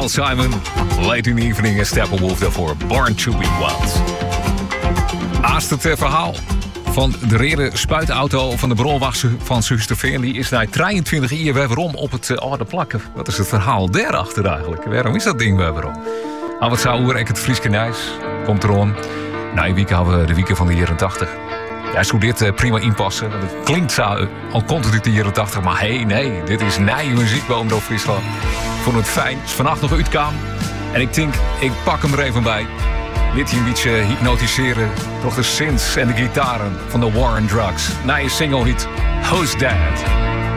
Paul Simon, Late in the Evening en Steppenwolf daarvoor. Born to be Wild. Naast het verhaal van de rere spuitauto van de brolwachter van Zusterveen, die is na 23 jaar weer waarom op het oude plakken. Wat is het verhaal daarachter eigenlijk? Waarom is dat ding weer waarom? Aan wat zou ik het Frieske Nijs? Komt erom. Na een week hadden we de weken van de jaren 80. Ja, zou dit prima inpassen. Het klinkt zo, al komt het uit de jaren 80, maar nee, dit is nieuwe muziek bij Omroep Friesland. Ik vond het fijn, als vannacht nog uitkwam. En ik denk, ik pak hem er even bij. Dit hier een beetje hypnotiseren. Toch de synths en de gitaren van The War on Drugs. Na je single hit, Who's That?